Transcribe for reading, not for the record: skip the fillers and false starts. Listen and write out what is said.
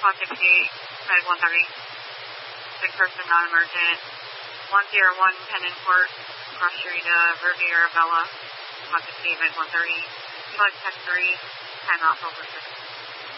Aquatic Gate, Med 130. Sick person, non-emergent. 101 Pendant Court, cross street, Riviera Bella. Aquatic Gate, Med 130. Bug Tech 3, timeout over 6.